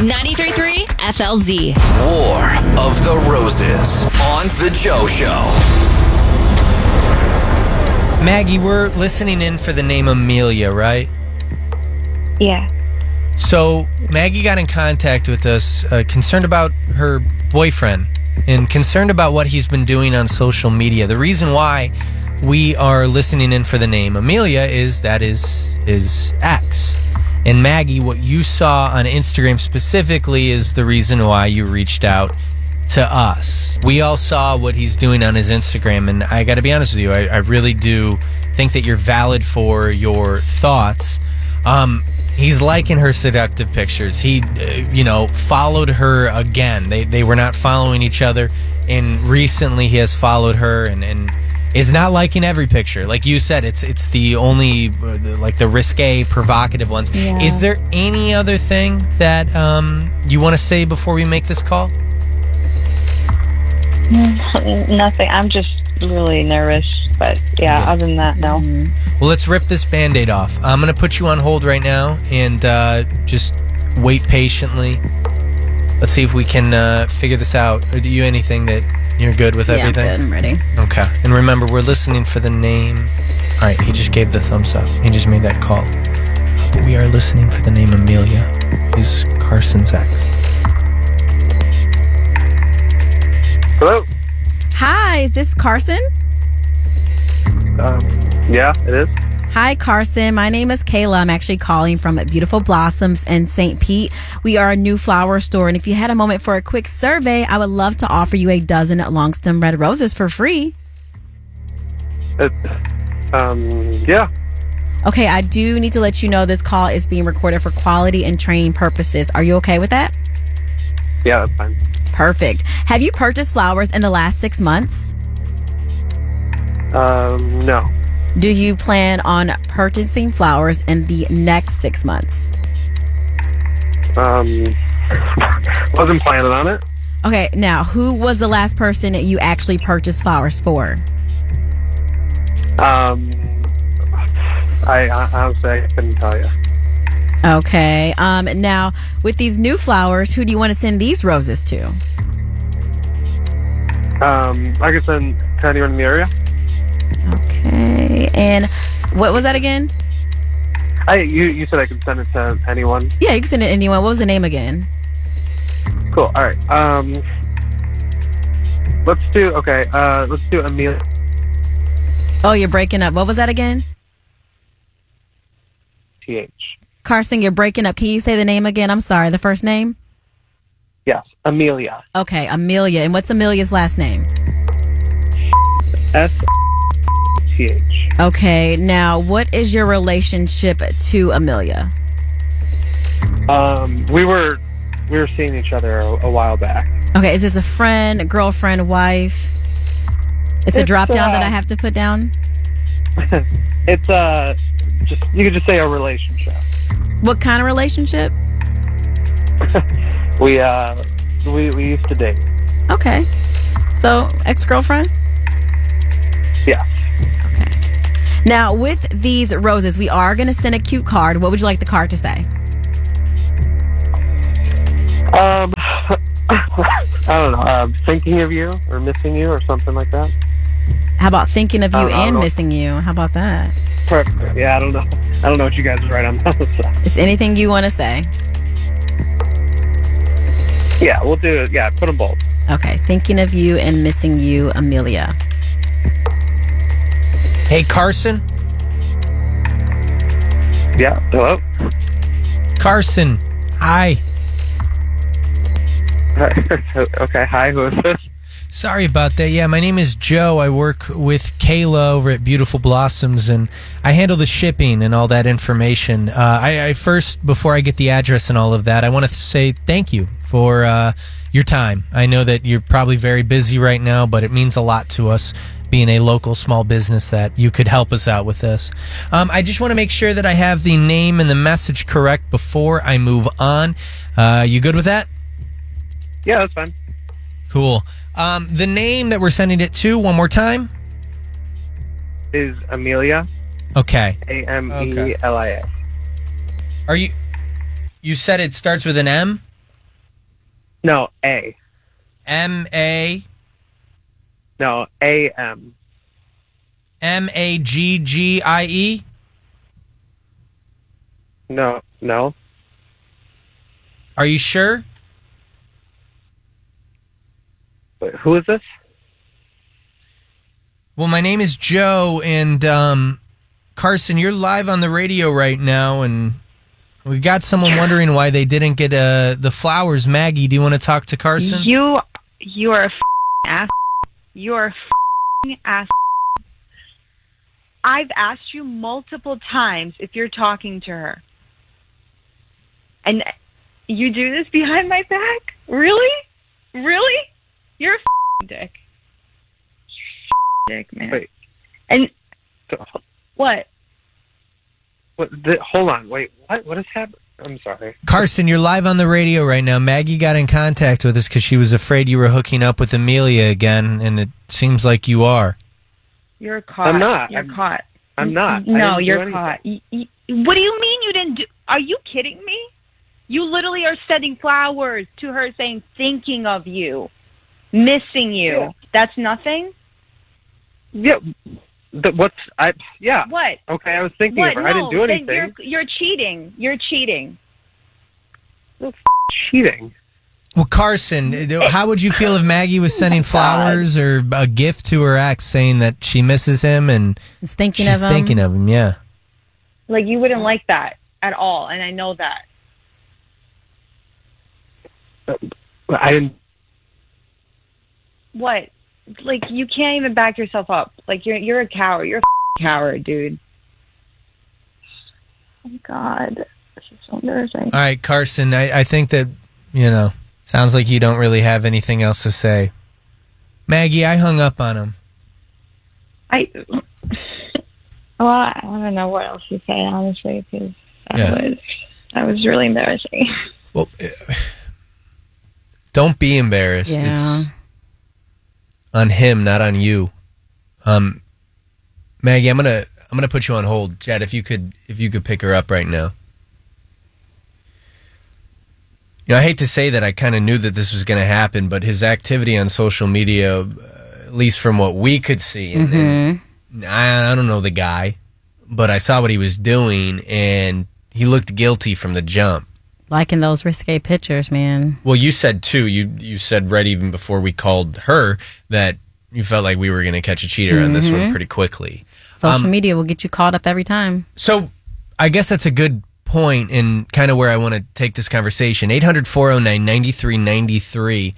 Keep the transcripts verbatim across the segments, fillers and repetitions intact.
ninety-three point three F L Z. War of the Roses on The Joe Show. Maggie, we're listening in for the name Amelia, right? Yeah. So Maggie got in contact with us, uh, concerned about her boyfriend and concerned about what he's been doing on social media. The reason why we are listening in for the name Amelia is that is his ex. And Maggie, what you saw on Instagram specifically is the reason why you reached out to us. We all saw what he's doing on his Instagram, and I got to be honest with you, I, I really do think that you're valid for your thoughts. Um, he's liking her seductive pictures. He, uh, you know, followed her again. They they were not following each other, and recently he has followed her and, and is not liking every picture. Like you said, it's it's the only, uh, the, like the risque, provocative ones. Yeah. Is there any other thing that um, you want to say before we make this call? Nothing. I'm just really nervous. But yeah, Yeah. other than that, no. Well, let's rip this Band-Aid off. I'm going to put you on hold right now and uh, just wait patiently. Let's see if we can uh, figure this out. Do you anything that you're good with Yeah, everything? I'm good. I'm ready. Okay. And remember, we're listening for the name. All right, he just gave the thumbs up. He just made that call. But we are listening for the name Amelia, who's Carson's ex. Hello? Hi, is this Carson? Um, yeah, it is. Hi, Carson. My name is Kayla. I'm actually calling from Beautiful Blossoms in Saint Pete. We are a new flower store, and if you had a moment for a quick survey, I would love to offer you a dozen long stem red roses for free. It, um, yeah. Okay, I do need to let you know this call is being recorded for quality and training purposes. Are you okay with that? Yeah, that's fine. Perfect. Have you purchased flowers in the last six months? Um, no. Do you plan on purchasing flowers in the next six months? Um, wasn't planning on it. Okay, now, who was the last person you actually purchased flowers for? Um, I, I honestly, I couldn't tell you. Okay, um, now, with these new flowers, who do you want to send these roses to? Um, I could send to anyone in the area. Okay, and what was that again? I, you, you said I could send it to anyone. Yeah, you can send it to anyone. What was the name again? Cool. All right. Um, let's do. Okay. Uh, let's do Amelia. Oh, you're breaking up. What was that again? T H. Carson, you're breaking up. Can you say the name again? I'm sorry, the first name? Yes, Amelia. Okay, Amelia. And what's Amelia's last name? S T H. Okay, now, what is your relationship to Amelia? Um, we were we were seeing each other a, a while back. Okay, is this a friend, a girlfriend, wife? It's, a It's, drop down uh, that I have to put down? It's uh, just you could just say a relationship. What kind of relationship? We uh, we we used to date. Okay. So, ex-girlfriend? Yeah. Okay. Now, with these roses, we are going to send a cute card. What would you like the card to say? Um, I don't know. Um, thinking of you or missing you or something like that. How about thinking of you I don't know, I and don't know. missing you? How about that? Perfect. Yeah, I don't know. I don't know what you guys write on those. So. It's anything you want to say. Yeah, we'll do it. Yeah, put them both. Okay. Thinking of you and missing you, Amelia. Hey, Carson? Yeah. Hello. Carson, hi. Okay. Hi. Who is this? Sorry about that. Yeah, my name is Joe. I work with Kayla over at Beautiful Blossoms, and I handle the shipping and all that information. Uh, I, I first, before I get the address and all of that, I want to say thank you for uh, your time. I know that you're probably very busy right now, but it means a lot to us being a local small business that you could help us out with this. Um, I just want to make sure that I have the name and the message correct before I move on. Uh, you good with that? Yeah, that's fine. Cool. Um, the name that we're sending it to, one more time? Is Amelia. Okay. A M E L I A. Are you... You said it starts with an M? No, A. M A No, A M. M A G G I E? No, no. Are you sure? Wait, who is this? Well, my name is Joe, and um, Carson, you're live on the radio right now, and we got someone wondering why they didn't get uh, the flowers. Maggie, do you want to talk to Carson? You, you are a f***ing ass. You are a f***ing ass. I've asked you multiple times if you're talking to her. And you do this behind my back? Really? Really? You're a f***ing dick. Dick, man. Wait. And what? What? The, hold on. Wait. What? What is happening? I'm sorry. Carson, you're live on the radio right now. Maggie got in contact with us because she was afraid you were hooking up with Amelia again, and it seems like you are. You're caught. I'm not. You're I'm, caught. I'm not. No, I you're caught. Y- y- what do you mean you didn't do? Are you kidding me? You literally are sending flowers to her saying, thinking of you, missing you. Yeah. That's nothing? Yeah. The, what's I? Yeah. What? Okay, I was thinking What? of her. No, I didn't do then anything. You're, you're cheating. You're cheating. That's cheating. Well, Carson, how would you feel if Maggie was sending flowers or a gift to her ex saying that she misses him and He's thinking she's of him. thinking of him? Yeah. Like, you wouldn't like that at all, and I know that. I didn't. What? Like, you can't even back yourself up. Like, you're you're a coward. You're a f***ing coward, dude. Oh, my God. This is so embarrassing. All right, Carson, I, I think that, you know, sounds like you don't really have anything else to say. Maggie, I hung up on him. I, well, I don't know what else to say, honestly, because that, Yeah. was, that was really embarrassing. Well, uh, don't be embarrassed. Yeah. It's on him, not on you. Um, Maggie, I'm gonna I'm gonna put you on hold. Chad, if you could if you could pick her up right now. You know, I hate to say that I kind of knew that this was going to happen, but his activity on social media, uh, at least from what we could see, and, and I, I don't know the guy, but I saw what he was doing, and he looked guilty from the jump. Liking those risque pictures, man. Well, you said too. You you said right even before we called her that you felt like we were going to catch a cheater on this one pretty quickly. Social Um, media will get you caught up every time. So I guess that's a good point and kind of where I want to take this conversation. eight hundred, four oh nine, nine three nine three.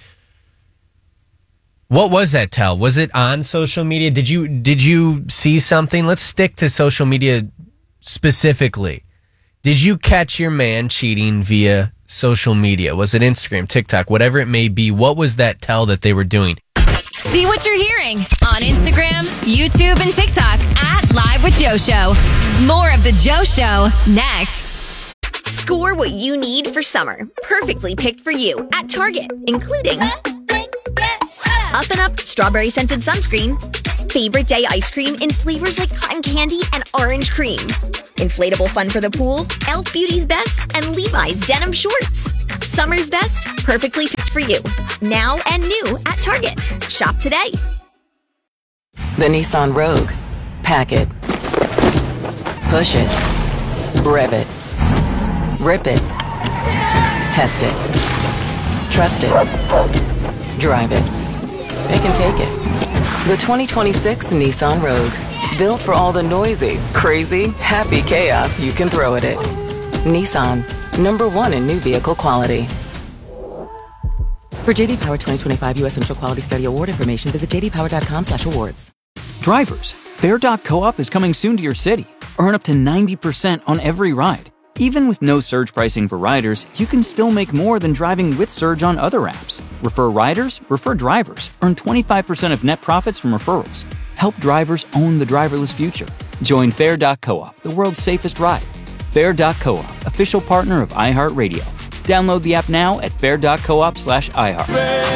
What was that tell? Was it on social media? Did you did you see something? Let's stick to social media specifically. Did you catch your man cheating via social media? Was it Instagram, TikTok, whatever it may be? What was that tell that they were doing? See what you're hearing on Instagram, YouTube, and TikTok at Live with Joe Show. More of The Joe Show next. Score what you need for summer. Perfectly picked for you at Target, including Up and Up strawberry scented sunscreen, favorite day ice cream in flavors like cotton candy and orange cream, inflatable fun for the pool, e l f Beauty's Best, and Levi's denim shorts. Summer's best, perfectly picked for you. Now and new at Target. Shop today. The Nissan Rogue. Pack it. Push it. Rev it. Rip it. Test it. Trust it. Drive it. It can take it. The twenty twenty-six Nissan Rogue. Built for all the noisy, crazy, happy chaos you can throw at it. Nissan. Number one in new vehicle quality. For J D Power twenty twenty-five U S Central Quality Study Award information, visit j d power dot com slash awards. Drivers, Fair dot co-op is coming soon to your city. Earn up to ninety percent on every ride. Even with no surge pricing for riders, you can still make more than driving with Surge on other apps. Refer riders, refer drivers. Earn twenty-five percent of net profits from referrals. Help drivers own the driverless future. Join Fair dot co-op, the world's safest ride. Fair dot co-op, official partner of iHeartRadio. Download the app now at fair dot coop slash iHeart.